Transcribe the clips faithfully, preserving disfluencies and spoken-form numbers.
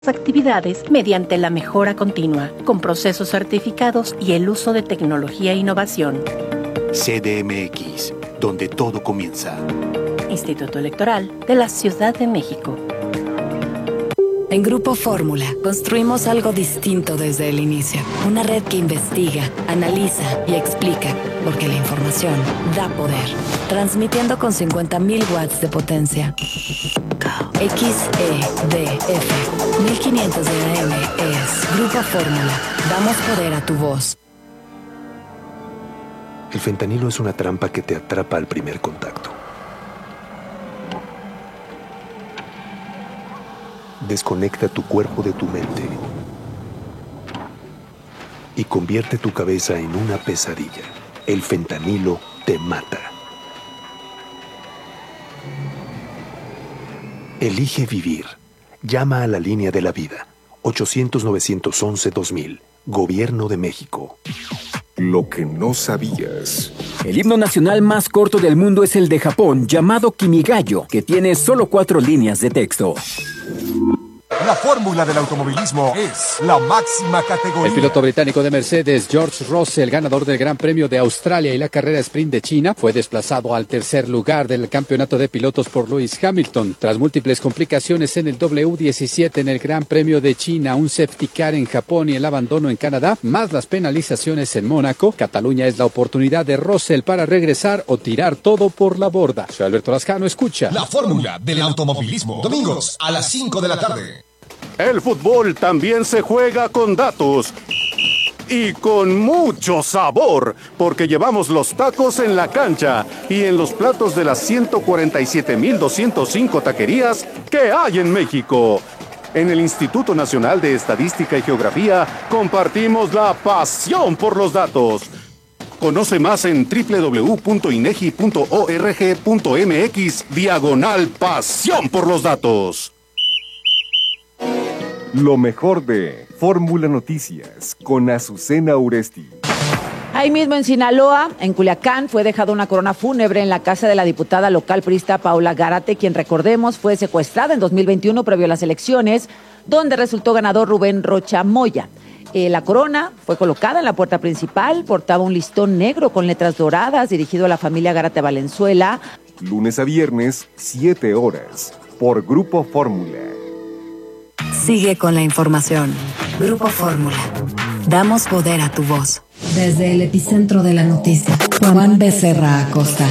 actividades mediante la mejora continua, con procesos certificados y el uso de tecnología e innovación. C D M X, donde todo comienza. Instituto Electoral de la Ciudad de México. En Grupo Fórmula, construimos algo distinto desde el inicio. Una red que investiga, analiza y explica, porque la información da poder. Transmitiendo con cincuenta mil watts de potencia. X E D F mil quinientos de A M es Grupo Fórmula. Damos poder a tu voz. El fentanilo es una trampa que te atrapa al primer contacto. Desconecta tu cuerpo de tu mente y convierte tu cabeza en una pesadilla. El fentanilo te mata. Elige vivir. Llama a la línea de la vida. ochocientos, novecientos once, dos mil. Gobierno de México. Lo que no sabías. El himno nacional más corto del mundo es el de Japón, llamado Kimigayo, que tiene solo cuatro líneas de texto. La fórmula del automovilismo es la máxima categoría. El piloto británico de Mercedes, George Russell, ganador del Gran Premio de Australia y la carrera sprint de China, fue desplazado al tercer lugar del campeonato de pilotos por Lewis Hamilton. Tras múltiples complicaciones en el doble u diecisiete en el Gran Premio de China, un safety car en Japón y el abandono en Canadá, más las penalizaciones en Mónaco, Cataluña es la oportunidad de Russell para regresar o tirar todo por la borda. Soy Alberto Lascano, escucha. La fórmula del automovilismo. Domingos a las cinco de la tarde. El fútbol también se juega con datos y con mucho sabor, porque llevamos los tacos en la cancha y en los platos de las ciento cuarenta y siete mil doscientos cinco taquerías que hay en México. En el Instituto Nacional de Estadística y Geografía compartimos la pasión por los datos. Conoce más en doble u doble u doble u punto inegi punto org punto mx diagonal pasión por los datos. Lo mejor de Fórmula Noticias con Azucena Uresti. Ahí mismo en Sinaloa, en Culiacán, fue dejada una corona fúnebre en la casa de la diputada local priista Paula Gárate, quien, recordemos, fue secuestrada en dos mil veintiuno previo a las elecciones, donde resultó ganador Rubén Rocha Moya. Eh, la corona fue colocada en la puerta principal, portaba un listón negro con letras doradas dirigido a la familia Gárate Valenzuela. Lunes a viernes, siete horas, por Grupo Fórmula. Sigue con la información. Grupo Fórmula. Damos poder a tu voz. Desde el epicentro de la noticia, Juan Becerra Acosta.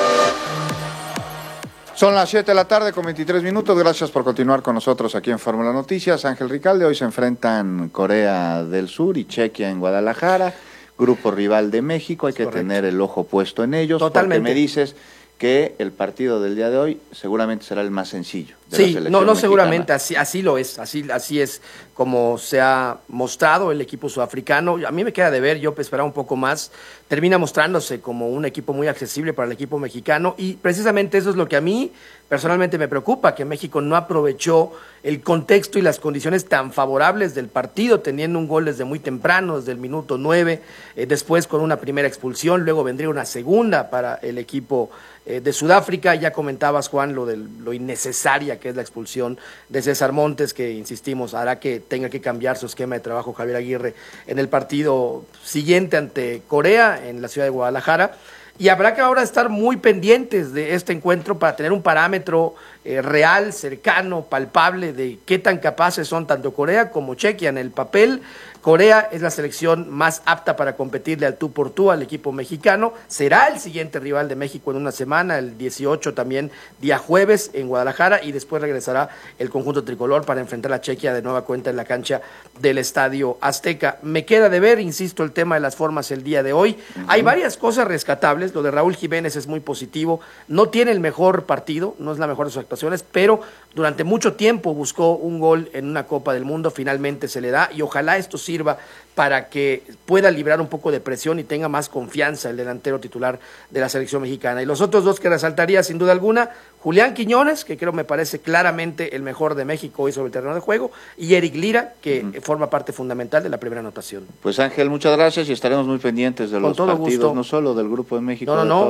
Son las siete de la tarde con veintitrés minutos. Gracias por continuar con nosotros aquí en Fórmula Noticias. Ángel Ricalde, hoy se enfrentan Corea del Sur y Chequia en Guadalajara. Grupo rival de México, hay que Correcto. tener el ojo puesto en ellos. Totalmente. Porque me dices que el partido del día de hoy seguramente será el más sencillo. De sí, no, no seguramente, así, así lo es, así, así es como se ha mostrado el equipo sudafricano. A mí me queda de ver, yo esperaba un poco más, termina mostrándose como un equipo muy accesible para el equipo mexicano y precisamente eso es lo que a mí personalmente me preocupa, que México no aprovechó el contexto y las condiciones tan favorables del partido, teniendo un gol desde muy temprano, desde el minuto nueve, eh, después con una primera expulsión, luego vendría una segunda para el equipo eh, de Sudáfrica. Ya comentabas, Juan, lo de lo innecesaria que es la expulsión de César Montes, que insistimos, hará que tenga que cambiar su esquema de trabajo Javier Aguirre en el partido siguiente ante Corea en la ciudad de Guadalajara. Y habrá que ahora estar muy pendientes de este encuentro para tener un parámetro eh, real, cercano, palpable de qué tan capaces son tanto Corea como Chequia. En el papel, Corea es la selección más apta para competirle al tú por tú al equipo mexicano. Será el siguiente rival de México en una semana, el dieciocho también, día jueves en Guadalajara, y después regresará el conjunto tricolor para enfrentar a Chequia de nueva cuenta en la cancha del Estadio Azteca. Me queda de ver, insisto, el tema de las formas el día de hoy. Uh-huh. Hay varias cosas rescatables. Lo de Raúl Jiménez es muy positivo. No tiene el mejor partido, no es la mejor de sus actuaciones, pero durante mucho tiempo buscó un gol en una Copa del Mundo. Finalmente se le da y ojalá esto sirva para que pueda librar un poco de presión y tenga más confianza el delantero titular de la selección mexicana. Y los otros dos que resaltaría sin duda alguna, Julián Quiñones, que creo me parece claramente el mejor de México hoy sobre el terreno de juego, y Eric Lira, que uh-huh. forma parte fundamental de la primera anotación. Pues Ángel, muchas gracias y estaremos muy pendientes de Con los partidos, gusto. no solo del Grupo de México, no, no, de no. todos.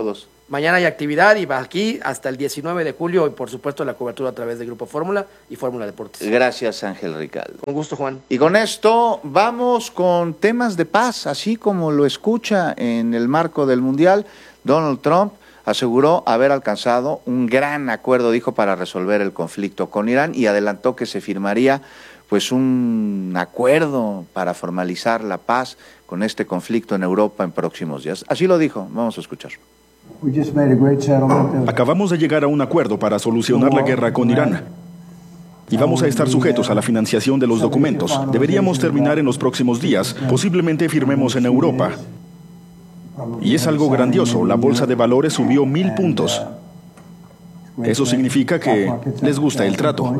mañana hay actividad y va aquí hasta el diecinueve de julio y por supuesto la cobertura a través de Grupo Fórmula y Fórmula Deportes. Gracias, Ángel Ricaldo. Con gusto, Juan. Y con esto vamos con temas de paz, así como lo escucha en el marco del Mundial. Donald Trump aseguró haber alcanzado un gran acuerdo, dijo, para resolver el conflicto con Irán y adelantó que se firmaría pues un acuerdo para formalizar la paz con este conflicto en Europa en próximos días. Así lo dijo, vamos a escuchar. Acabamos de llegar a un acuerdo para solucionar la guerra con Irán. Y vamos a estar sujetos a la financiación de los documentos. Deberíamos terminar en los próximos días. Posiblemente firmemos en Europa. Y es algo grandioso. La bolsa de valores subió mil puntos. Eso significa que les gusta el trato.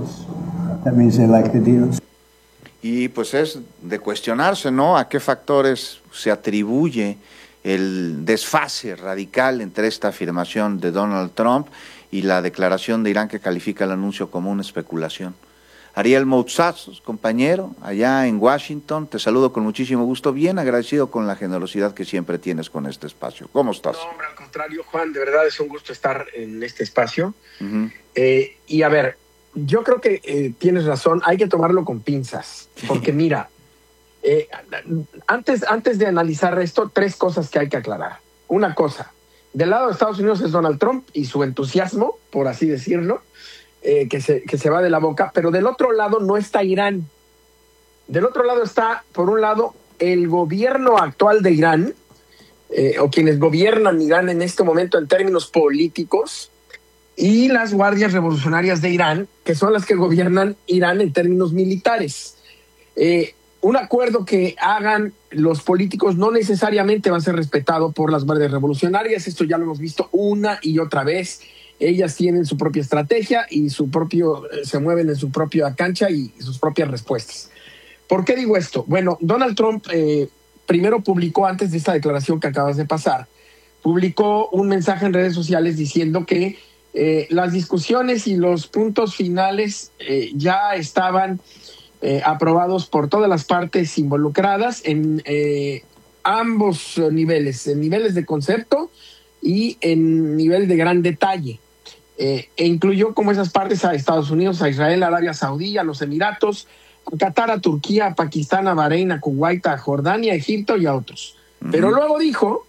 Y pues es de cuestionarse, ¿no? ¿A qué factores se atribuye el desfase radical entre esta afirmación de Donald Trump y la declaración de Irán que califica el anuncio como una especulación? Ariel Moutsaz, compañero, allá en Washington, te saludo con muchísimo gusto, bien agradecido con la generosidad que siempre tienes con este espacio. ¿Cómo estás? No, hombre, al contrario, Juan, de verdad es un gusto estar en este espacio. Uh-huh. Eh, y a ver, yo creo que eh, tienes razón, hay que tomarlo con pinzas, porque mira, eh, antes, antes de analizar esto, tres cosas que hay que aclarar. Una cosa, del lado de Estados Unidos es Donald Trump y su entusiasmo, por así decirlo, eh, que, se, que se va de la boca, pero del otro lado no está Irán. Del otro lado está, por un lado, el gobierno actual de Irán, eh, o quienes gobiernan Irán en este momento en términos políticos, y las guardias revolucionarias de Irán, que son las que gobiernan Irán en términos militares. Eh, un acuerdo que hagan los políticos no necesariamente va a ser respetado por las guardias revolucionarias. Esto ya lo hemos visto una y otra vez. Ellas tienen su propia estrategia y su propio, eh, se mueven en su propia cancha y sus propias respuestas. ¿Por qué digo esto? Bueno, Donald Trump eh, primero publicó, antes de esta declaración que acabas de pasar, publicó un mensaje en redes sociales diciendo que eh, las discusiones y los puntos finales eh, ya estaban eh, aprobados por todas las partes involucradas en eh, ambos niveles, en niveles de concepto y en nivel de gran detalle. Eh, e incluyó como esas partes a Estados Unidos, a Israel, a Arabia Saudí, a los Emiratos, a Qatar, a Turquía, a Pakistán, a Bahrein, a Kuwait, a Jordania, a Egipto y a otros. Uh-huh. Pero luego dijo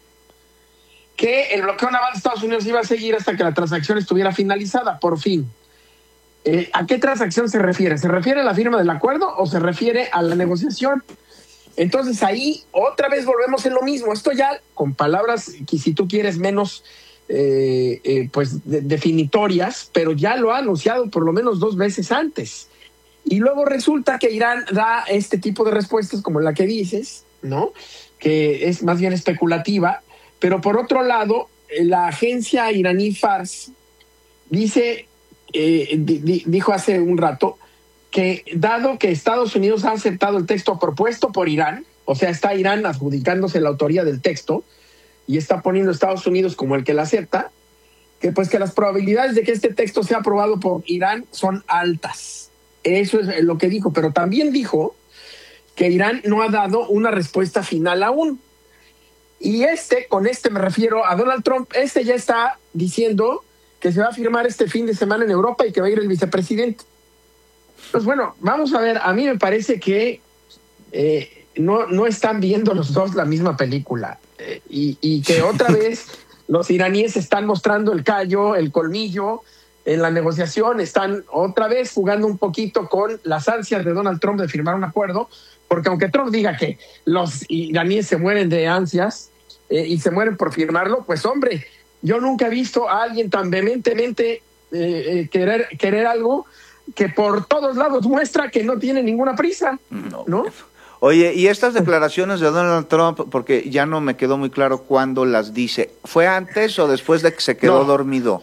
que el bloqueo naval de Estados Unidos iba a seguir hasta que la transacción estuviera finalizada, por fin. Eh, ¿A qué transacción se refiere? ¿Se refiere a la firma del acuerdo o se refiere a la negociación? Entonces ahí otra vez volvemos en lo mismo. Esto ya con palabras que si tú quieres menos eh, eh, pues de, definitorias, pero ya lo ha anunciado por lo menos dos veces antes. Y luego resulta que Irán da este tipo de respuestas como la que dices, ¿no? Que es más bien especulativa. Pero por otro lado, la agencia iraní Fars dice, eh, di, di, dijo hace un rato, que dado que Estados Unidos ha aceptado el texto propuesto por Irán, o sea, está Irán adjudicándose la autoría del texto y está poniendo a Estados Unidos como el que la acepta, que pues que las probabilidades de que este texto sea aprobado por Irán son altas. Eso es lo que dijo, pero también dijo que Irán no ha dado una respuesta final aún. Y este, con este me refiero a Donald Trump, este ya está diciendo que se va a firmar este fin de semana en Europa y que va a ir el vicepresidente. Pues bueno, vamos a ver, a mí me parece que eh, no, no están viendo los dos la misma película eh, y, y que otra vez los iraníes están mostrando el callo, el colmillo en la negociación, están otra vez jugando un poquito con las ansias de Donald Trump de firmar un acuerdo, porque aunque Trump diga que los iraníes se mueren de ansias eh, y se mueren por firmarlo, pues hombre, yo nunca he visto a alguien tan vehementemente eh, eh, querer, querer algo que por todos lados muestra que no tiene ninguna prisa, ¿no? ¿no? Oye, y estas declaraciones de Donald Trump, porque ya no me quedó muy claro cuándo las dice, ¿fue antes o después de que se quedó no. dormido?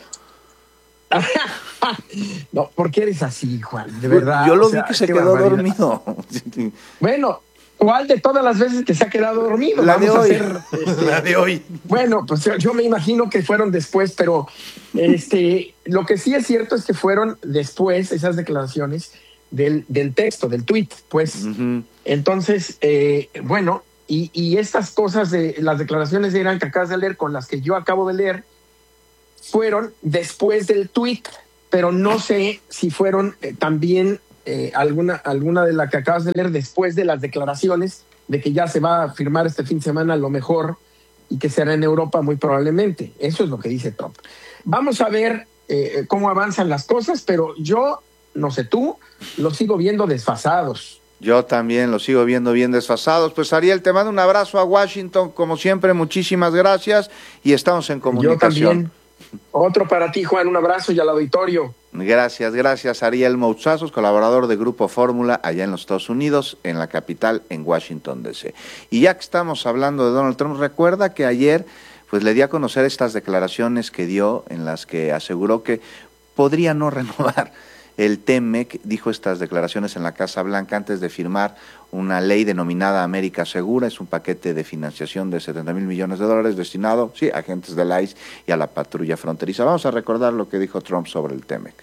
No, ¿por qué eres así, Juan? De verdad. Yo lo o sea, vi que se quedó barbaridad. dormido. Bueno, ¿cuál de todas las veces que se ha quedado dormido? La Vamos de hoy. A hacer, este, la de hoy. Bueno, pues yo, yo me imagino que fueron después, pero este, lo que sí es cierto es que fueron después esas declaraciones del, del texto, del tweet, pues. Uh-huh. Entonces, eh, bueno, y, y estas cosas de las declaraciones de Irán que acabas de leer, con las que yo acabo de leer, fueron después del tuit, pero no sé si fueron eh, también eh, alguna, alguna de las que acabas de leer después de las declaraciones de que ya se va a firmar este fin de semana a lo mejor y que será en Europa muy probablemente. Eso es lo que dice Trump. Vamos a ver eh, cómo avanzan las cosas, pero yo, no sé tú, los sigo viendo desfasados. Yo también los sigo viendo bien desfasados. Pues Ariel, te mando un abrazo a Washington, como siempre, muchísimas gracias y estamos en comunicación. Yo también. Otro para ti, Juan, un abrazo y al auditorio. Gracias, gracias Ariel Mouzazos, colaborador de Grupo Fórmula allá en los Estados Unidos, en la capital, en Washington D C. Y ya que estamos hablando de Donald Trump, recuerda que ayer pues le di a conocer estas declaraciones que dio en las que aseguró que podría no renovar el T M E C. Dijo estas declaraciones en la Casa Blanca antes de firmar una ley denominada América Segura. Es un paquete de financiación de setenta mil millones de dólares destinado, sí, a agentes del I C E y a la patrulla fronteriza. Vamos a recordar lo que dijo Trump sobre el T M E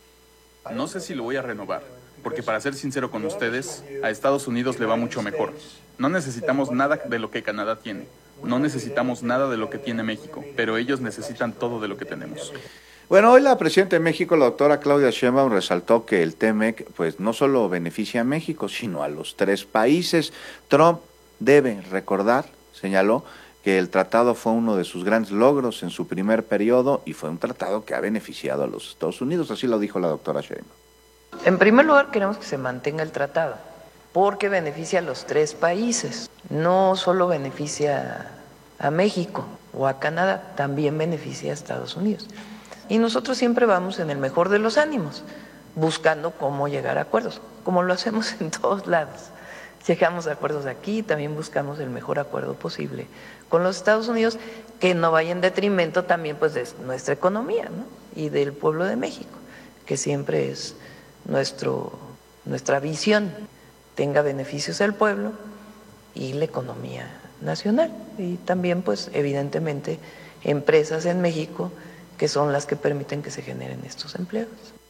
C. No sé si lo voy a renovar, porque para ser sincero con ustedes, a Estados Unidos le va mucho mejor. No necesitamos nada de lo que Canadá tiene, no necesitamos nada de lo que tiene México, pero ellos necesitan todo de lo que tenemos. Bueno, hoy la presidenta de México, la doctora Claudia Sheinbaum, resaltó que el T M E C pues, no solo beneficia a México, sino a los tres países. Trump debe recordar, señaló, que el tratado fue uno de sus grandes logros en su primer periodo y fue un tratado que ha beneficiado a los Estados Unidos, así lo dijo la doctora Sheinbaum. En primer lugar, queremos que se mantenga el tratado, porque beneficia a los tres países, no solo beneficia a México o a Canadá, también beneficia a Estados Unidos. Y nosotros siempre vamos en el mejor de los ánimos, buscando cómo llegar a acuerdos, como lo hacemos en todos lados. Llegamos a acuerdos aquí, también buscamos el mejor acuerdo posible con los Estados Unidos, que no vaya en detrimento también pues de nuestra economía, ¿no? Y del pueblo de México, que siempre es nuestro, nuestra visión, tenga beneficios el pueblo y la economía nacional. Y también pues evidentemente empresas en México que son las que permiten que se generen estos empleos.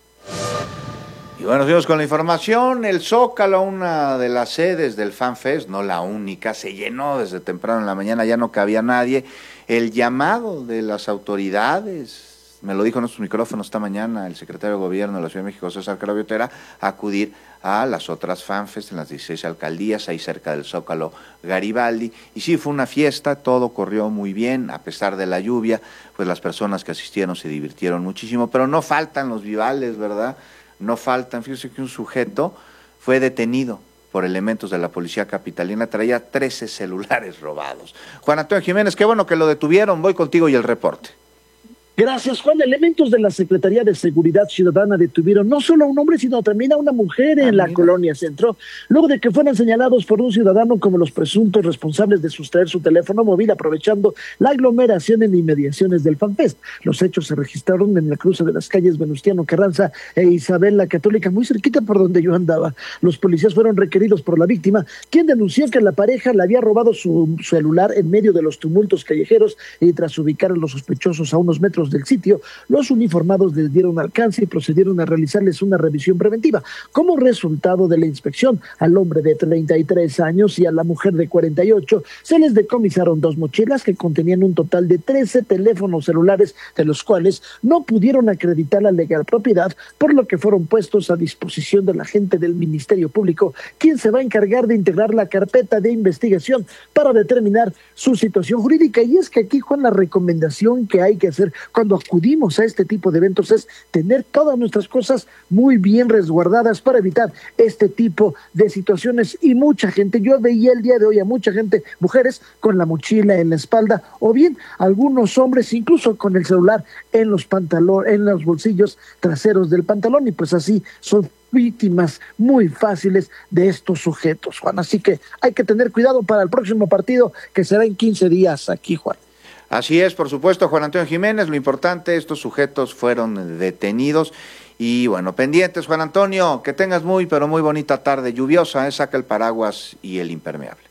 Y bueno, seguimos con la información. El Zócalo, una de las sedes del FanFest, no la única, se llenó desde temprano en la mañana, ya no cabía nadie. El llamado de las autoridades, me lo dijo en nuestros micrófonos esta mañana el secretario de Gobierno de la Ciudad de México, César Carabiotera, a acudir a las otras FanFest en las dieciséis alcaldías, ahí cerca del Zócalo Garibaldi. Y sí, fue una fiesta, todo corrió muy bien, a pesar de la lluvia, pues las personas que asistieron se divirtieron muchísimo, pero no faltan los vivales, ¿verdad? No faltan. Fíjese que un sujeto fue detenido por elementos de la policía capitalina, traía trece celulares robados. Juan Antonio Jiménez, qué bueno que lo detuvieron, voy contigo y el reporte. Gracias, Juan. Elementos de la Secretaría de Seguridad Ciudadana detuvieron no solo a un hombre, sino también a una mujer en la colonia Centro, luego de que fueran señalados por un ciudadano como los presuntos responsables de sustraer su teléfono móvil aprovechando la aglomeración en inmediaciones del FanFest. Los hechos se registraron en el cruce de las calles Venustiano Carranza e Isabel la Católica, muy cerquita por donde yo andaba. Los policías fueron requeridos por la víctima, quien denunció que la pareja le había robado su celular en medio de los tumultos callejeros y tras ubicar a los sospechosos a unos metros del sitio, los uniformados les dieron alcance y procedieron a realizarles una revisión preventiva. Como resultado de la inspección, al hombre de treinta y tres años y a la mujer de cuarenta y ocho se les decomisaron dos mochilas que contenían un total de trece teléfonos celulares, de los cuales no pudieron acreditar la legal propiedad, por lo que fueron puestos a disposición del agente del Ministerio Público, quien se va a encargar de integrar la carpeta de investigación para determinar su situación jurídica. Y es que aquí, Juan, la recomendación que hay que hacer cuando acudimos a este tipo de eventos es tener todas nuestras cosas muy bien resguardadas para evitar este tipo de situaciones. Y mucha gente, yo veía el día de hoy a mucha gente, mujeres con la mochila en la espalda, o bien algunos hombres incluso con el celular en los pantalones, en los bolsillos traseros del pantalón, y pues así son víctimas muy fáciles de estos sujetos, Juan. Así que hay que tener cuidado para el próximo partido, que será en quince días aquí, Juan. Así es, por supuesto, Juan Antonio Jiménez. Lo importante, estos sujetos fueron detenidos. Y bueno, pendientes, Juan Antonio, que tengas muy, pero muy bonita tarde lluviosa, ¿eh? Saca el paraguas y el impermeable.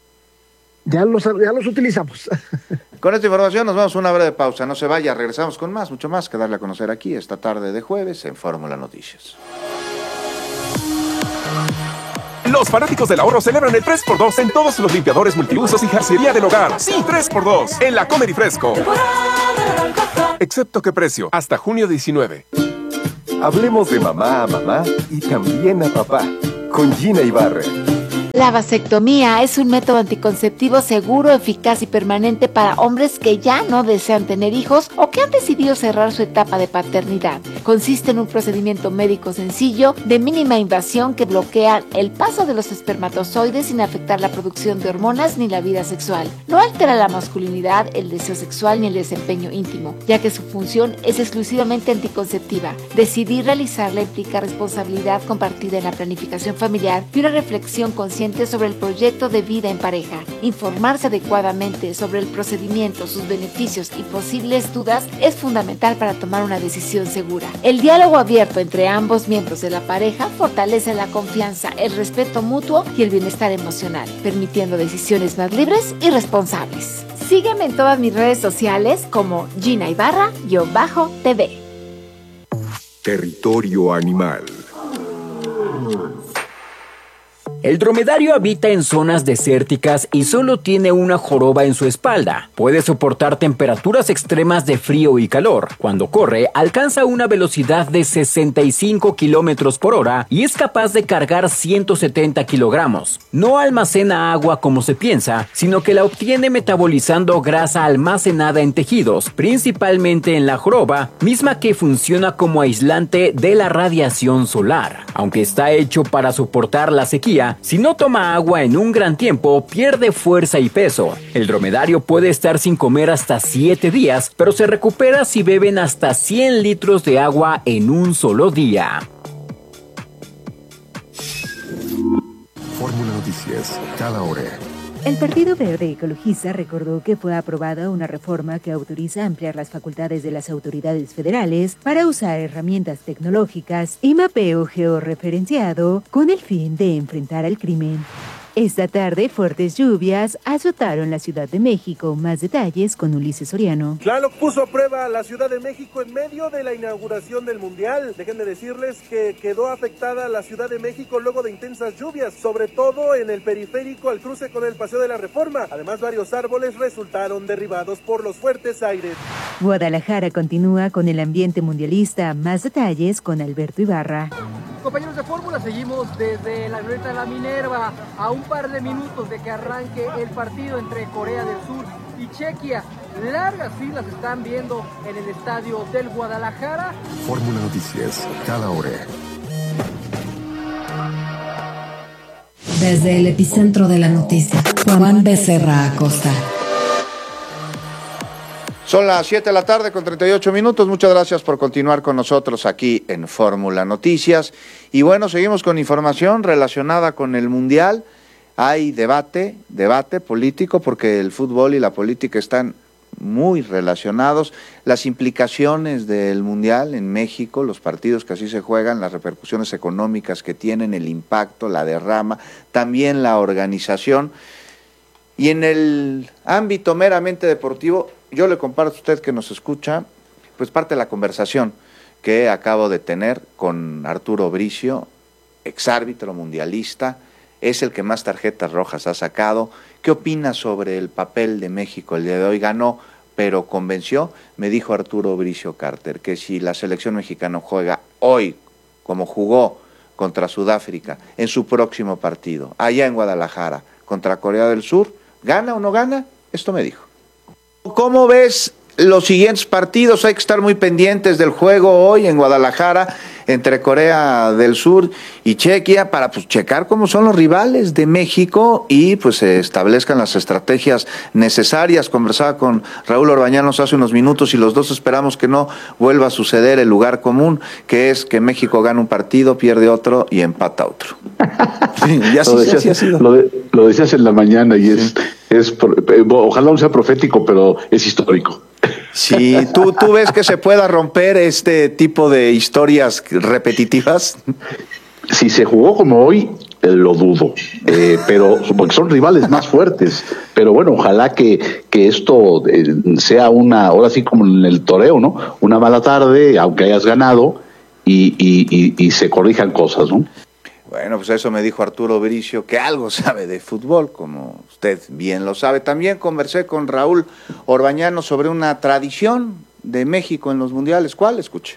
Ya los, ya los utilizamos. Con esta información nos vamos a una breve pausa. No se vaya, regresamos con más, mucho más que darle a conocer aquí esta tarde de jueves en Fórmula Noticias. Los fanáticos del ahorro celebran el tres por dos en todos los limpiadores multiusos y jarcería del hogar. Sí, tres por dos en la Comer y Fresco. Excepto que precio, hasta junio diecinueve. Hablemos de mamá a mamá y también a papá, con Gina Ibarra. La vasectomía es un método anticonceptivo seguro, eficaz y permanente para hombres que ya no desean tener hijos o que han decidido cerrar su etapa de paternidad. Consiste en un procedimiento médico sencillo, de mínima invasión, que bloquea el paso de los espermatozoides sin afectar la producción de hormonas ni la vida sexual. No altera la masculinidad, el deseo sexual ni el desempeño íntimo, ya que su función es exclusivamente anticonceptiva. Decidir realizarla implica responsabilidad compartida en la planificación familiar y una reflexión consciente sobre el proyecto de vida en pareja. Informarse adecuadamente sobre el procedimiento, sus beneficios y posibles dudas es fundamental para tomar una decisión segura. El diálogo abierto entre ambos miembros de la pareja fortalece la confianza, el respeto mutuo y el bienestar emocional, permitiendo decisiones más libres y responsables. Sígueme en todas mis redes sociales como Gina Ibarra-T V. Territorio animal. El dromedario habita en zonas desérticas y solo tiene una joroba en su espalda. Puede soportar temperaturas extremas de frío y calor. Cuando corre, alcanza una velocidad de sesenta y cinco kilómetros por hora y es capaz de cargar ciento setenta kilogramos. No almacena agua como se piensa, sino que la obtiene metabolizando grasa almacenada en tejidos, principalmente en la joroba, misma que funciona como aislante de la radiación solar. Aunque está hecho para soportar la sequía, si no toma agua en un gran tiempo, pierde fuerza y peso. El dromedario puede estar sin comer hasta siete días, pero se recupera si beben hasta cien litros de agua en un solo día. Fórmula Noticias, cada hora. El Partido Verde Ecologista recordó que fue aprobada una reforma que autoriza ampliar las facultades de las autoridades federales para usar herramientas tecnológicas y mapeo georreferenciado con el fin de enfrentar al crimen. Esta tarde, fuertes lluvias azotaron la Ciudad de México. Más detalles con Ulises Soriano. Tlaloc puso a prueba a la Ciudad de México en medio de la inauguración del Mundial. Déjenme decirles que quedó afectada la Ciudad de México luego de intensas lluvias, sobre todo en el periférico al cruce con el Paseo de la Reforma. Además, varios árboles resultaron derribados por los fuertes aires. Guadalajara continúa con el ambiente mundialista. Más detalles con Alberto Ibarra. Compañeros de Fórmula, seguimos desde la glorieta de la Minerva a un par de minutos de que arranque el partido entre Corea del Sur y Chequia. Largas filas están viendo en el estadio del Guadalajara. Fórmula Noticias, cada hora. Desde el epicentro de la noticia, Juan Becerra Acosta. Son las siete de la tarde con treinta y ocho minutos. Muchas gracias por continuar con nosotros aquí en Fórmula Noticias. Y bueno, seguimos con información relacionada con el Mundial. Hay debate, debate político, porque el fútbol y la política están muy relacionados. Las implicaciones del Mundial en México, los partidos que así se juegan, las repercusiones económicas que tienen, el impacto, la derrama, también la organización. Y en el ámbito meramente deportivo, yo le comparto a usted que nos escucha, pues parte de la conversación que acabo de tener con Arturo Bricio, exárbitro mundialista, es el que más tarjetas rojas ha sacado. ¿Qué opina sobre el papel de México el día de hoy? Ganó, pero convenció. Me dijo Arturo Bricio Carter que si la selección mexicana juega hoy, como jugó contra Sudáfrica, en su próximo partido, allá en Guadalajara, contra Corea del Sur, ¿gana o no gana? Esto me dijo. ¿Cómo ves los siguientes partidos? Hay que estar muy pendientes del juego hoy en Guadalajara entre Corea del Sur y Chequia para pues checar cómo son los rivales de México y pues se establezcan las estrategias necesarias. Conversaba con Raúl Orbañanos hace unos minutos y los dos esperamos que no vuelva a suceder el lugar común, que es que México gana un partido, pierde otro y empata otro. Sí, y así, lo, decías, así ha sido. Lo, de, lo decías en la mañana y es, sí. es ojalá no sea profético, pero es histórico. Sí, ¿tú, ¿tú ves que se pueda romper este tipo de historias repetitivas? Si se jugó como hoy, eh, lo dudo, eh, pero porque son rivales más fuertes. Pero bueno, ojalá que, que esto eh, sea una, ahora sí como en el toreo, ¿no? Una mala tarde, aunque hayas ganado, y, y, y, y se corrijan cosas, ¿no? Bueno, pues eso me dijo Arturo Bricio, que algo sabe de fútbol, como usted bien lo sabe. También conversé con Raúl Orbañano sobre una tradición de México en los mundiales. ¿Cuál? Escuche.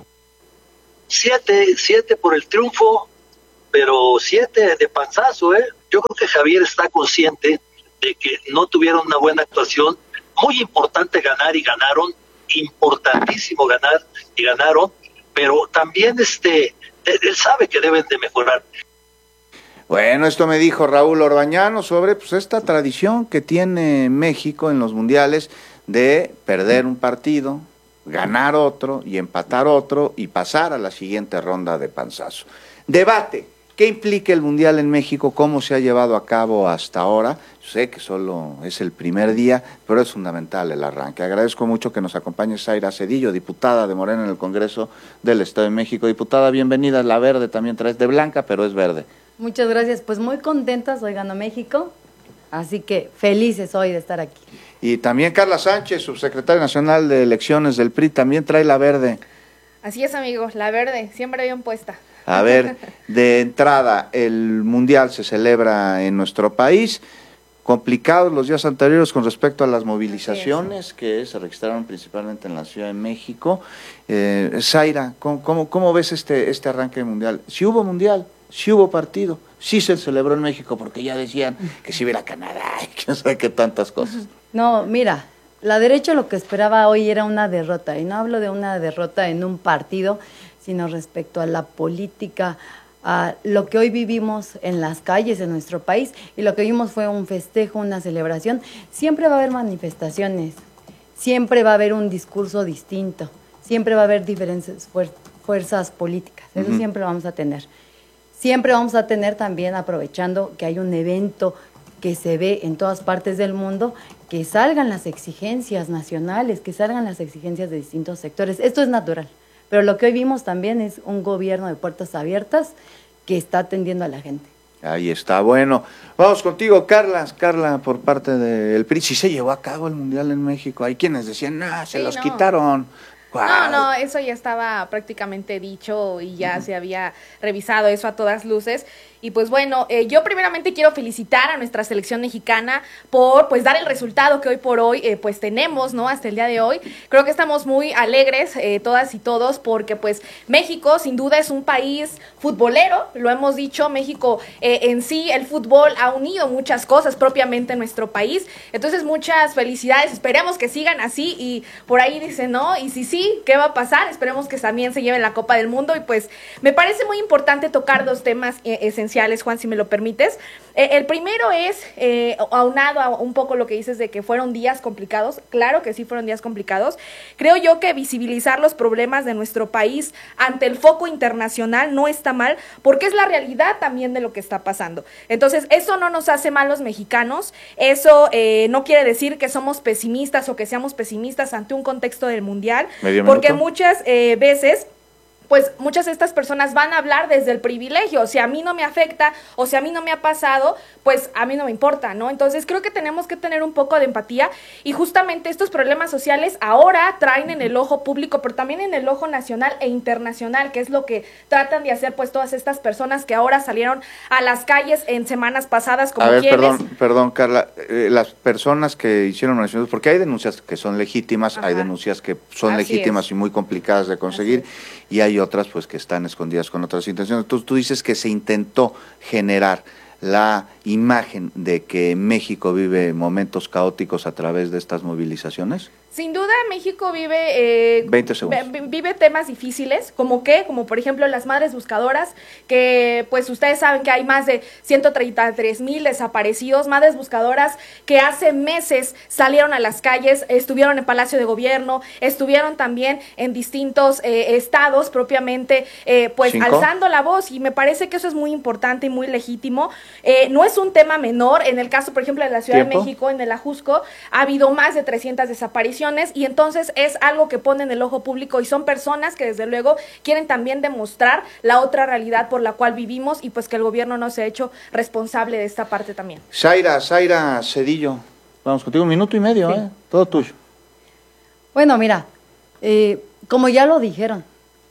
Siete, siete por el triunfo, pero siete de panzazo, ¿eh? Yo creo que Javier está consciente de que no tuvieron una buena actuación. Muy importante ganar y ganaron, importantísimo ganar y ganaron, pero también este... él sabe que deben de mejorar. Bueno, esto me dijo Raúl Orbañano sobre pues, esta tradición que tiene México en los mundiales de perder un partido, ganar otro y empatar otro y pasar a la siguiente ronda de panzazo. Debate, ¿qué implica el mundial en México? ¿Cómo se ha llevado a cabo hasta ahora? Yo sé que solo es el primer día, pero es fundamental el arranque. Agradezco mucho que nos acompañe Zaira Cedillo, diputada de Morena en el Congreso del Estado de México. Diputada, bienvenida. La verde también traes de blanca, pero es verde. Muchas gracias. Pues muy contentas, hoy ganó México, así que felices hoy de estar aquí. Y también Carla Sánchez, subsecretaria nacional de elecciones del P R I, también trae la verde. Así es, amigos, la verde, siempre bien puesta. A ver, de entrada, el mundial se celebra en nuestro país. Complicados los días anteriores con respecto a las movilizaciones que se registraron principalmente en la Ciudad de México. Eh, Zaira, ¿cómo, cómo, cómo ves este, este arranque mundial? Si hubo mundial, si hubo partido, sí se celebró en México, porque ya decían que si hubiera Canadá y quién sabe qué tantas cosas. No, mira, la derecha lo que esperaba hoy era una derrota, y no hablo de una derrota en un partido, sino respecto a la política, a lo que hoy vivimos en las calles de nuestro país, y lo que vimos fue un festejo, una celebración. Siempre va a haber manifestaciones, siempre va a haber un discurso distinto, siempre va a haber diferentes fuer fuerzas políticas, eso uh-huh. siempre lo vamos a tener. Siempre vamos a tener también, aprovechando que hay un evento que se ve en todas partes del mundo, que salgan las exigencias nacionales, que salgan las exigencias de distintos sectores. Esto es natural, pero lo que hoy vimos también es un gobierno de puertas abiertas que está atendiendo a la gente. Ahí está, bueno. Vamos contigo, Carla. Carla, por parte del P R I, ¿sí se llevó a cabo el Mundial en México? Hay quienes decían, nah, se sí, los no. quitaron. No, no, eso ya estaba prácticamente dicho y ya uh-huh. se había revisado eso a todas luces. Y pues bueno, eh, yo primeramente quiero felicitar a nuestra selección mexicana por pues dar el resultado que hoy por hoy eh, pues tenemos, ¿no? Hasta el día de hoy. Creo que estamos muy alegres eh, todas y todos porque pues México sin duda es un país futbolero, lo hemos dicho, México eh, en sí, el fútbol ha unido muchas cosas propiamente en nuestro país. Entonces muchas felicidades, esperemos que sigan así y por ahí dicen, ¿no? Y si sí, ¿qué va a pasar? Esperemos que también se lleven la Copa del Mundo y pues me parece muy importante tocar dos temas eh, esenciales. Juan, si me lo permites. Eh, el primero es, eh, aunado a un poco lo que dices de que fueron días complicados, claro que sí fueron días complicados, creo yo que visibilizar los problemas de nuestro país ante el foco internacional no está mal, porque es la realidad también de lo que está pasando. Entonces, eso no nos hace malos mexicanos, eso eh, no quiere decir que somos pesimistas o que seamos pesimistas ante un contexto del mundial, Medio porque minuto. muchas eh, veces pues muchas de estas personas van a hablar desde el privilegio, si a mí no me afecta o si a mí no me ha pasado, pues a mí no me importa, ¿no? Entonces creo que tenemos que tener un poco de empatía y justamente estos problemas sociales ahora traen en el ojo público, pero también en el ojo nacional e internacional, que es lo que tratan de hacer pues todas estas personas que ahora salieron a las calles en semanas pasadas como A ver, quienes... perdón, perdón, Carla, eh, las personas que hicieron donaciones, porque hay denuncias que son legítimas, Ajá. hay denuncias que son Así legítimas es. y muy complicadas de conseguir, y hay otras pues que están escondidas con otras intenciones. Entonces tú dices que se intentó generar la imagen de que México vive momentos caóticos a través de estas movilizaciones. Sin duda México vive eh, veinte segundos. vive temas difíciles, como qué, como por ejemplo las madres buscadoras, que pues ustedes saben que hay más de ciento treinta y tres mil desaparecidos, madres buscadoras que hace meses salieron a las calles, estuvieron en Palacio de Gobierno, estuvieron también en distintos eh, estados propiamente eh, pues ¿Cinco? alzando la voz, y me parece que eso es muy importante y muy legítimo. Eh, no es un tema menor, en el caso por ejemplo de la Ciudad ¿Tiempo? de México, en el Ajusco, ha habido más de trescientas desapariciones, y entonces es algo que pone en el ojo público y son personas que desde luego quieren también demostrar la otra realidad por la cual vivimos y pues que el gobierno no se ha hecho responsable de esta parte también. Zaira, Zaira Cedillo, vamos contigo, un minuto y medio, sí. ¿eh? Todo tuyo. Bueno, mira, eh, como ya lo dijeron,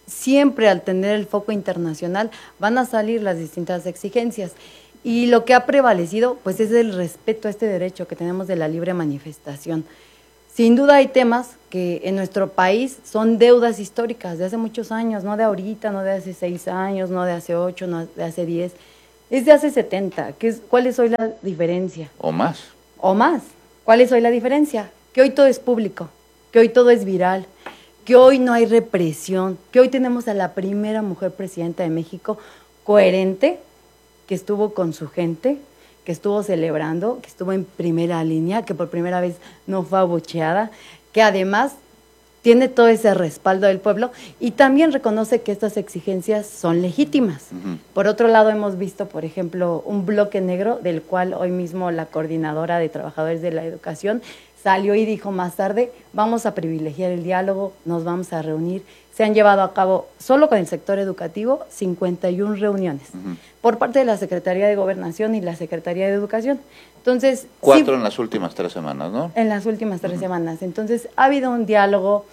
siempre al tener el foco internacional van a salir las distintas exigencias. Y lo que ha prevalecido, pues, es el respeto a este derecho que tenemos de la libre manifestación. Sin duda hay temas que en nuestro país son deudas históricas de hace muchos años, no de ahorita, no de hace seis años, no de hace ocho, no de hace diez, es de hace setenta. ¿Qué es, ¿Cuál es hoy la diferencia? O más. O más. ¿Cuál es hoy la diferencia? Que hoy todo es público, que hoy todo es viral, que hoy no hay represión, que hoy tenemos a la primera mujer presidenta de México coherente, que estuvo con su gente, que estuvo celebrando, que estuvo en primera línea, que por primera vez no fue abucheada, que además tiene todo ese respaldo del pueblo y también reconoce que estas exigencias son legítimas. Uh-huh. Por otro lado, hemos visto, por ejemplo, un bloque negro del cual hoy mismo la coordinadora de trabajadores de la educación salió y dijo más tarde, vamos a privilegiar el diálogo, nos vamos a reunir. Se han llevado a cabo, solo con el sector educativo, cincuenta y una reuniones uh-huh. por parte de la Secretaría de Gobernación y la Secretaría de Educación. Entonces, Cuatro sí, en las últimas tres semanas, ¿no? En las últimas tres uh-huh. semanas. Entonces, ha habido un diálogo,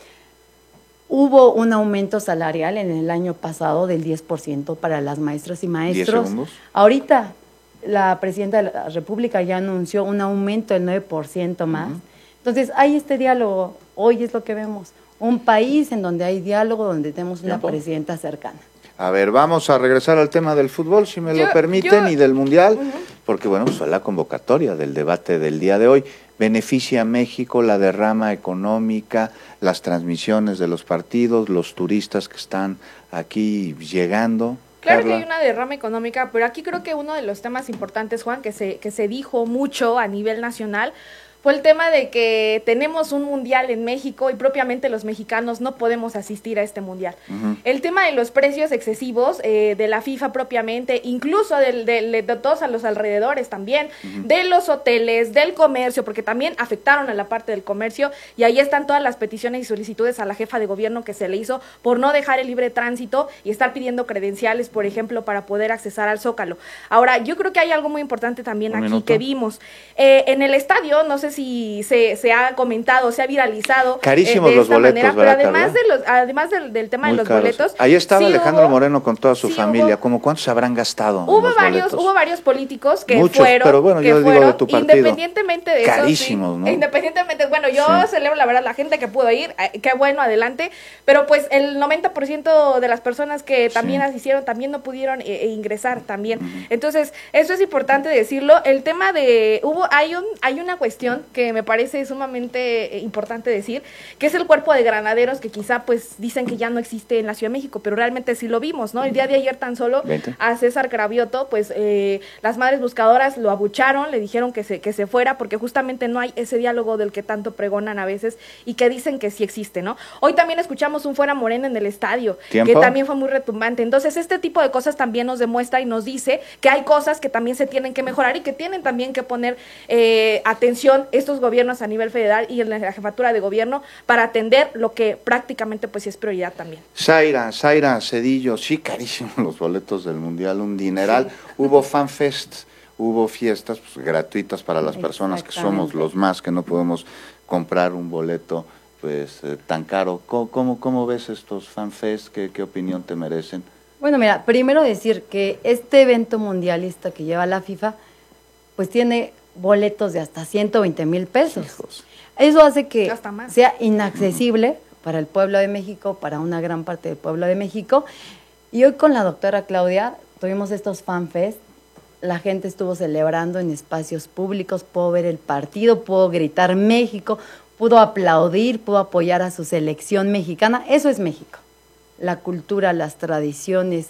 hubo un aumento salarial en el año pasado del diez por ciento para las maestras y maestros. ¿diez segundos? Ahorita, la Presidenta de la República ya anunció un aumento del nueve por ciento más. Uh-huh. Entonces, hay este diálogo, hoy es lo que vemos. Un país en donde hay diálogo, donde tenemos una ¿Tiempo? presidenta cercana. A ver, vamos a regresar al tema del fútbol, si me yo, lo permiten, yo, y del Mundial, uh-huh. porque bueno, pues fue la convocatoria del debate del día de hoy. Beneficia a México la derrama económica, las transmisiones de los partidos, los turistas que están aquí llegando. Claro Carla. Que hay una derrama económica, pero aquí creo que uno de los temas importantes, Juan, que se, que se dijo mucho a nivel nacional, fue el tema de que tenemos un mundial en México y propiamente los mexicanos no podemos asistir a este mundial. Uh-huh. El tema de los precios excesivos eh, de la FIFA propiamente, incluso del, del, de todos a los alrededores también, uh-huh. de los hoteles, del comercio, porque también afectaron a la parte del comercio y ahí están todas las peticiones y solicitudes a la jefa de gobierno que se le hizo por no dejar el libre tránsito y estar pidiendo credenciales, por ejemplo, para poder accesar al Zócalo. Ahora, yo creo que hay algo muy importante también Un aquí minuto. que vimos. Eh, en el estadio, no sé si se, se ha comentado, se ha viralizado. Carísimos eh, los boletos, manera, ¿verdad, pero además, Carla? de los, además del, del tema Muy de los caros. boletos. Ahí estaba sí Alejandro hubo, Moreno con toda su sí familia. Hubo, ¿Cómo cuántos se habrán gastado? Hubo los varios, boletos? hubo varios políticos que Muchos, fueron, pero bueno, que yo fueron digo de tu partido. Independientemente de Carísimos, eso. Sí, ¿no? Independientemente, bueno, yo Sí. celebro la verdad la gente que pudo ir, eh, qué bueno, adelante. Pero pues el noventa por ciento de las personas que también Sí. asistieron también no pudieron eh, ingresar también. Uh-huh. Entonces, eso es importante decirlo. El tema de hubo hay un hay una cuestión que me parece sumamente eh, importante decir, que es el cuerpo de granaderos que quizá pues dicen que ya no existe en la Ciudad de México, pero realmente sí lo vimos, ¿no? El día de ayer tan solo Vente. a César Cravioto, pues eh, las madres buscadoras lo abucharon, le dijeron que se que se fuera porque justamente no hay ese diálogo del que tanto pregonan a veces y que dicen que sí existe, ¿no? Hoy también escuchamos un fuera Morena en el estadio, ¿Tiempo? que también fue muy retumbante. Entonces, este tipo de cosas también nos demuestra y nos dice que hay cosas que también se tienen que mejorar y que tienen también que poner eh, atención estos gobiernos a nivel federal y en la jefatura de gobierno para atender lo que prácticamente pues es prioridad también. Zaira, Zaira Cedillo, sí, carísimos los boletos del Mundial, un dineral. Sí. Hubo fanfest, hubo fiestas pues, gratuitas para las personas que somos los más que no podemos comprar un boleto pues eh, tan caro. ¿Cómo, cómo, cómo ves estos fanfest? ¿Qué, ¿Qué opinión te merecen? Bueno, mira, primero decir que este evento mundialista que lleva la FIFA pues tiene boletos de hasta ciento veinte mil pesos. Hijos. Eso hace que sea inaccesible uh-huh. para el pueblo de México, para una gran parte del pueblo de México. Y hoy con la doctora Claudia tuvimos estos fanfest, la gente estuvo celebrando en espacios públicos, pudo ver el partido, pudo gritar México, pudo aplaudir, pudo apoyar a su selección mexicana. Eso es México. La cultura, las tradiciones,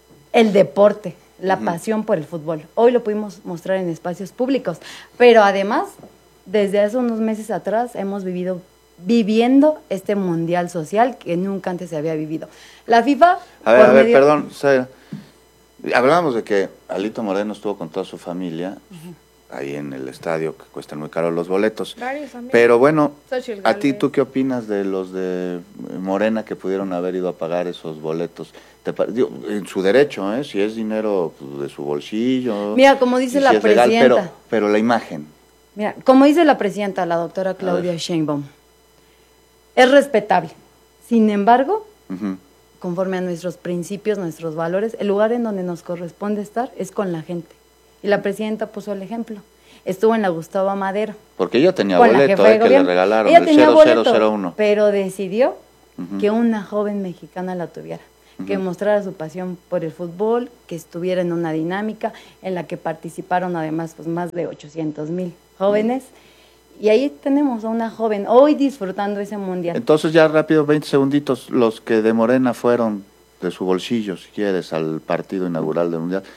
el deporte, la uh-huh. pasión por el fútbol. Hoy lo pudimos mostrar en espacios públicos, pero además, desde hace unos meses atrás hemos vivido viviendo este mundial social que nunca antes se había vivido. La FIFA... A ver, a ver, medio... perdón, Sara. Hablábamos de que Alito Moreno estuvo con toda su familia uh-huh. ahí en el estadio, que cuestan muy caros los boletos. Pero bueno, a ti, ¿tú qué opinas de los de Morena que pudieron haber ido a pagar esos boletos? Te, digo, en su derecho, ¿eh? Si es dinero pues, de su bolsillo. Mira, como dice la si es presidenta. Legal, pero, pero la imagen. Mira, como dice la presidenta, la doctora Claudia Sheinbaum, es respetable. Sin embargo, uh-huh. conforme a nuestros principios, nuestros valores, el lugar en donde nos corresponde estar es con la gente. Y la presidenta puso el ejemplo. Estuvo en la Gustavo Amadero. Porque ella tenía con la boleto, jefa de eh, que le gobierno. regalaron, Ella el tenía cero cero cero boleto, uno. pero decidió Ujú. que una joven mexicana la tuviera, que Ujú. mostrara su pasión por el fútbol, que estuviera en una dinámica en la que participaron además pues más de ochocientos mil jóvenes. Y ahí tenemos a una joven hoy disfrutando ese mundial. Entonces ya rápido, veinte segunditos, los que de Morena fueron de su bolsillo, si quieres, al partido inaugural del Mundial.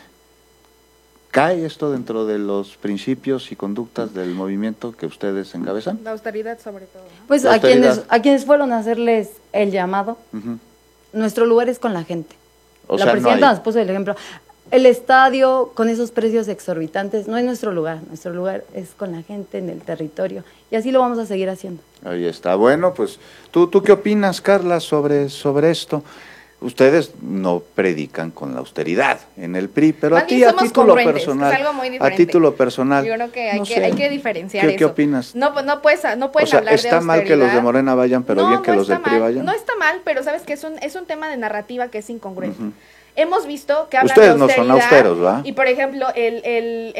¿Cae esto dentro de los principios y conductas del movimiento que ustedes encabezan? La austeridad sobre todo, ¿no? Pues La a quienes, austeridad. a quienes fueron a hacerles el llamado, Ujú. nuestro lugar es con la gente. O La sea, no presidenta hay- nos puso el ejemplo. El estadio con esos precios exorbitantes no es nuestro lugar. Nuestro lugar es con la gente en el territorio. Y así lo vamos a seguir haciendo. Ahí está. Bueno, pues, ¿tú, tú qué opinas, Carla, sobre, sobre esto? Ustedes no predican con la austeridad en el P R I, pero Más a ti bien a somos título congruentes, personal, es algo muy a diferente. título personal, Yo creo que hay, no que, sé, hay que diferenciar ¿qué, eso. ¿qué opinas? No, no puedes, no puedes O sea, hablar de está mal que los de austeridad. Morena vayan, pero No, bien que no los del está P R I mal, vayan. No está mal, pero sabes que es un, es un tema de narrativa que es incongruente. Ujú. Hemos visto que hablan Ustedes de no son austeridad, austeros, ¿va? y por ejemplo, el, el,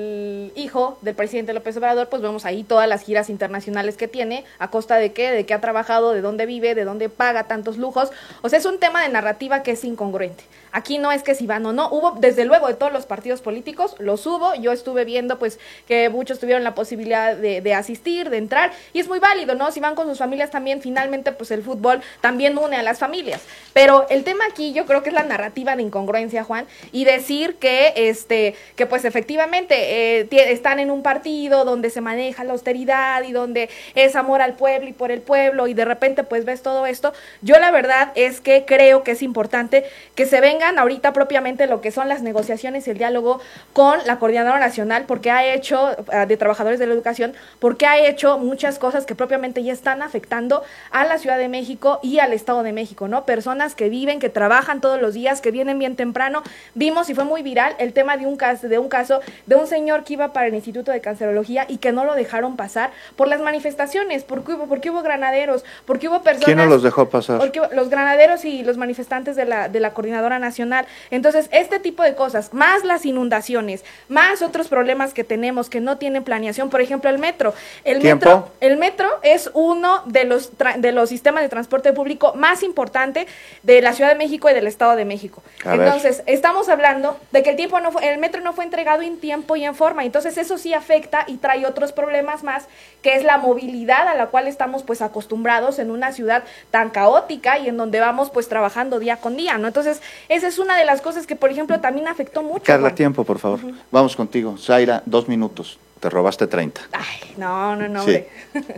el hijo del presidente López Obrador, pues vemos ahí todas las giras internacionales que tiene, a costa de qué, de qué ha trabajado, de dónde vive, de dónde paga tantos lujos. O sea, es un tema de narrativa que es incongruente. Aquí no es que si van o no, hubo desde luego de todos los partidos políticos, los hubo, yo estuve viendo pues que muchos tuvieron la posibilidad de, de asistir, de entrar, y es muy válido, ¿no? Si van con sus familias también, finalmente pues el fútbol también une a las familias. Pero el tema aquí yo creo que es la narrativa de incongruencia, Juan, y decir que este que pues efectivamente eh, tie- están en un partido donde se maneja la austeridad y donde es amor al pueblo y por el pueblo, y de repente pues ves todo esto. Yo la verdad es que creo que es importante que se vengan ahorita propiamente lo que son las negociaciones y el diálogo con la Coordinadora Nacional, porque ha hecho, eh, de Trabajadores de la Educación, porque ha hecho muchas cosas que propiamente ya están afectando a la Ciudad de México y al Estado de México, ¿no? Personas que viven, que trabajan todos los días, que vienen bien temprano. Vimos y fue muy viral el tema de un caso, de un caso de un señor que iba para el Instituto de Cancerología y que no lo dejaron pasar por las manifestaciones, porque hubo, porque hubo granaderos, porque hubo personas... ¿Quién no los dejó pasar? Porque los granaderos y los manifestantes de la, de la Coordinadora Nacional. Entonces, este tipo de cosas, más las inundaciones, más otros problemas que tenemos que no tienen planeación, por ejemplo, el metro. El ¿Tiempo? metro, el metro es uno de los tra- de los sistemas de transporte público más importante de la Ciudad de México y del Estado de México. A ver. Entonces, estamos hablando de que el tiempo no fue, el metro no fue entregado en tiempo y en forma. Entonces, eso sí afecta y trae otros problemas más, que es la movilidad a la cual estamos pues acostumbrados en una ciudad tan caótica y en donde vamos pues trabajando día con día, ¿no? Entonces, esa es una de las cosas que, por ejemplo, también afectó mucho. Carla, Juan. tiempo, por favor. Vamos contigo. Zaira, dos minutos. Te robaste treinta. Ay, no, no, no, Sí. hombre.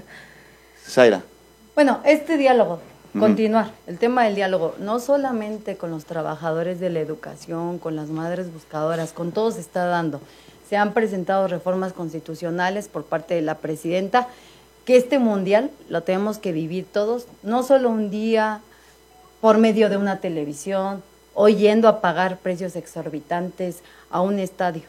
Zaira. Bueno, este diálogo, Ujú. continuar, el tema del diálogo, no solamente con los trabajadores de la educación, con las madres buscadoras, con todos se está dando. Se han presentado reformas constitucionales por parte de la presidenta, que este mundial lo tenemos que vivir todos, no solo un día por medio de una televisión, o yendo a pagar precios exorbitantes a un estadio.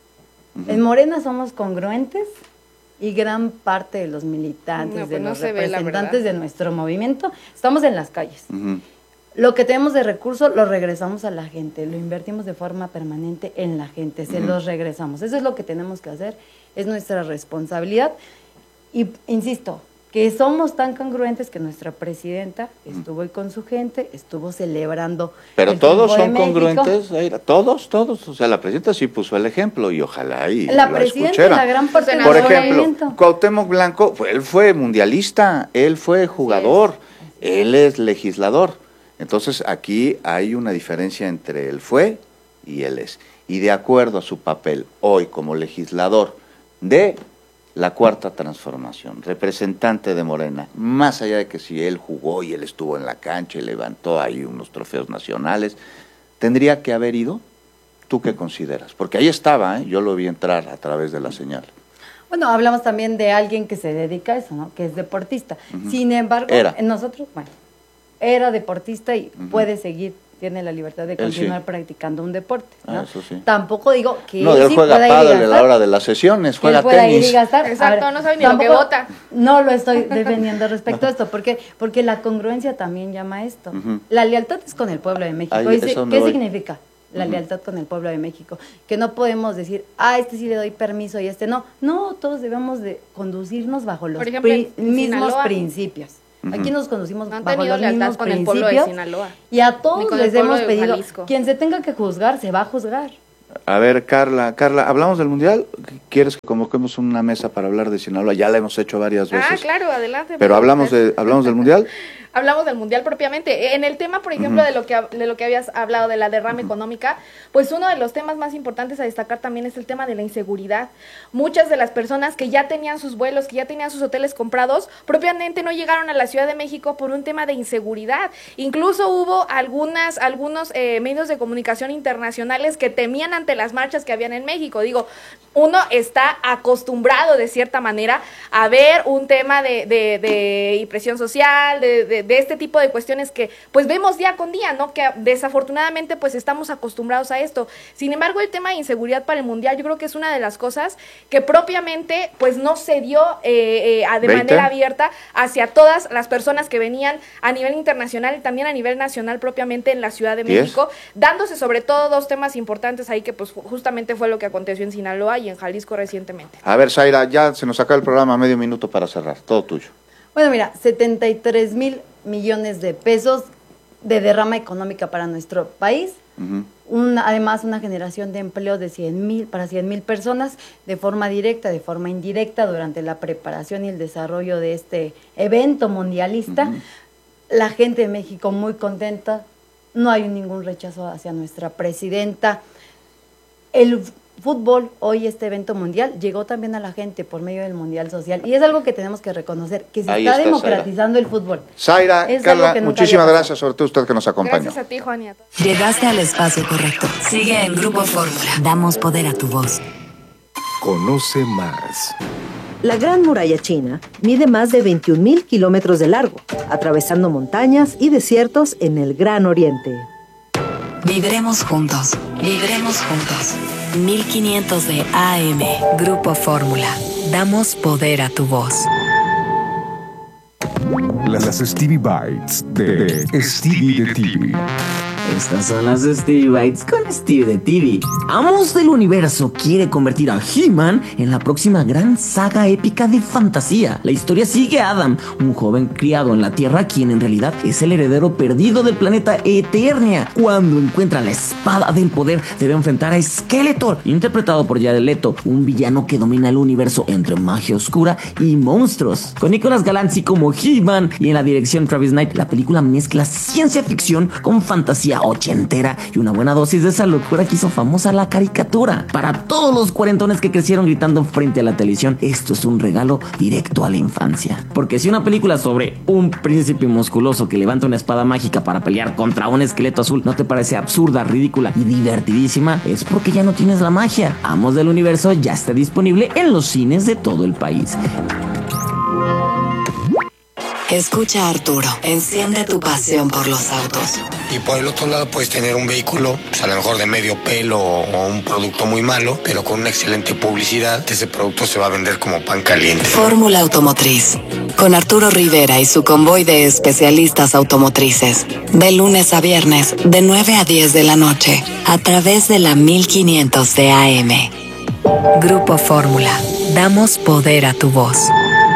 En Morena somos congruentes y gran parte de los militantes, No, pues de no los se ve, la representantes verdad. de nuestro movimiento, estamos en las calles. Ujú. Lo que tenemos de recursos lo regresamos a la gente, lo invertimos de forma permanente en la gente, se Ujú. los regresamos. Eso es lo que tenemos que hacer, es nuestra responsabilidad. Y insisto, que somos tan congruentes que nuestra presidenta estuvo ahí con su gente, estuvo celebrando. Pero el todos triunfo de son México. congruentes, Zaira, todos, todos. O sea, la presidenta sí puso el ejemplo y ojalá y La lo presidenta y escucharan. la gran parte del Por ejemplo, movimiento. Cuauhtémoc Blanco, pues, él fue mundialista, él fue jugador, él es legislador. Entonces aquí hay una diferencia entre él fue y él es. Y de acuerdo a su papel hoy como legislador de la Cuarta Transformación, representante de Morena, más allá de que si él jugó y él estuvo en la cancha y levantó ahí unos trofeos nacionales, ¿tendría que haber ido? ¿Tú qué consideras? Porque ahí estaba, ¿eh? Yo lo vi entrar a través de la señal. Bueno, hablamos también de alguien que se dedica a eso, ¿no? Que es deportista. Ujú. Sin embargo, Era. nosotros, bueno, era deportista y Ujú. puede seguir tiene la libertad de Él continuar sí. practicando un deporte, ¿no? Ah, eso sí. Tampoco digo que No, él él sí juega pueda ir y pádel a gastar, la hora de las sesiones, que juega él pueda ir tenis. y gastar. Exacto, A ver, no sabe ni lo que tampoco- vota. No lo estoy defendiendo respecto a esto, porque porque la congruencia también llama a esto. Ujú. La lealtad es con el pueblo de México. Ahí, ¿Y si- eso me ¿Qué voy. significa? La Ujú. lealtad con el pueblo de México. Que no podemos decir, ah, este sí le doy permiso y este no. No, todos debemos de conducirnos bajo los Por ejemplo, pri- en mismos Sinaloa. principios. Ujú. Aquí nos conducimos No han bajo tenido los lealtad mismos con el pueblo de principios. Sinaloa. Y a Ni todos con el les pueblo hemos de pedido, Jalisco. quien se tenga que juzgar, se va a juzgar. A ver, Carla, Carla, ¿hablamos del Mundial? ¿Quieres que convoquemos una mesa para hablar de Sinaloa? Ya la hemos hecho varias veces. Ah, claro, adelante. Pero hablamos de hablamos del Mundial. Hablamos del mundial propiamente. En el tema, por ejemplo, Ujú. de lo que hab- de lo que habías hablado de la derrama económica, pues uno de los temas más importantes a destacar también es el tema de la inseguridad. Muchas de las personas que ya tenían sus vuelos, que ya tenían sus hoteles comprados, propiamente no llegaron a la Ciudad de México por un tema de inseguridad. Incluso hubo algunas algunos eh, medios de comunicación internacionales que temían ante las marchas que habían en México. Digo, uno está acostumbrado de cierta manera a ver un tema de, de, de impresión social, de, de, de este tipo de cuestiones que pues vemos día con día, ¿no? Que desafortunadamente pues estamos acostumbrados a esto. Sin embargo, el tema de inseguridad para el Mundial yo creo que es una de las cosas que propiamente pues no se dio eh, eh, a- de ¿veinte? manera abierta hacia todas las personas que venían a nivel internacional y también a nivel nacional propiamente en la Ciudad de ¿diez? México, dándose sobre todo dos temas importantes ahí que pues ju- justamente fue lo que aconteció en Sinaloa y en Jalisco recientemente. A ver, Zaira, ya se nos acaba el programa, medio minuto para cerrar. Todo tuyo. Bueno, mira, setenta y tres mil millones de pesos de derrama económica para nuestro país. Ujú. Una, además, una generación de empleo de cien mil para cien mil personas de forma directa, de forma indirecta, durante la preparación y el desarrollo de este evento mundialista. La gente de México muy contenta, no hay ningún rechazo hacia nuestra presidenta. El fútbol, hoy este evento mundial, llegó también a la gente por medio del Mundial Social y es algo que tenemos que reconocer, que se Ahí está está, democratizando el fútbol. Zaira, Es algo Carla, que nunca muchísimas había pasado. gracias, sobre todo usted que nos acompañó. Gracias a ti, Juan, y a todos. Llegaste al espacio correcto. Sigue en Grupo Fórmula. Damos poder a tu voz. Conoce más. La Gran Muralla China mide más de veintiún mil kilómetros de largo, atravesando montañas y desiertos en el Gran Oriente. Vibremos juntos. Vibremos juntos. mil quinientos de A M. Grupo Fórmula. Damos poder a tu voz. Las Stevie Bites de Stevie de T V. Estas son las Stevie Bites con Stevie de T V. Amos del Universo quiere convertir a He-Man en la próxima gran saga épica de fantasía. La historia sigue a Adam, un joven criado en la Tierra quien en realidad es el heredero perdido del planeta Eternia. Cuando encuentra la espada del poder, debe enfrentar a Skeletor, interpretado por Jared Leto, un villano que domina el universo entre magia oscura y monstruos. Con Nicolas Galanzi como He-Man y en la dirección Travis Knight, la película mezcla ciencia ficción con fantasía ochentera y una buena dosis de esa locura que hizo famosa la caricatura. Para todos los cuarentones que crecieron gritando frente a la televisión, esto es un regalo directo a la infancia. Porque si una película sobre un príncipe musculoso que levanta una espada mágica para pelear contra un esqueleto azul no te parece absurda, ridícula y divertidísima, es porque ya no tienes la magia. Amos del Universo ya está disponible en los cines de todo el país. Escucha a Arturo. Enciende tu pasión por los autos. Y por el otro lado puedes tener un vehículo, pues a lo mejor de medio pelo o un producto muy malo, pero con una excelente publicidad, ese producto se va a vender como pan caliente. Fórmula Automotriz. Con Arturo Rivera y su convoy de especialistas automotrices. De lunes a viernes, de nueve a diez de la noche. A través de la mil quinientos de A M. Grupo Fórmula. Damos poder a tu voz.